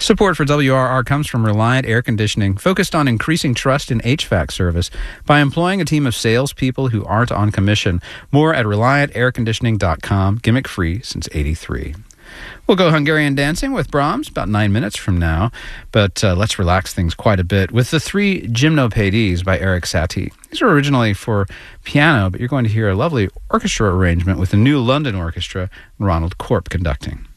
Support for WRR comes from Reliant Air Conditioning, focused on increasing trust in HVAC service by employing a team of salespeople who aren't on commission. More at ReliantAirConditioning.com. Gimmick free since '83. We'll go Hungarian dancing with Brahms about 9 minutes from now, but let's relax things quite a bit with the 3 Gymnopédies by Erik Satie. These were originally for piano, but you're going to hear a lovely orchestra arrangement with the New London Orchestra and Ronald Corp conducting.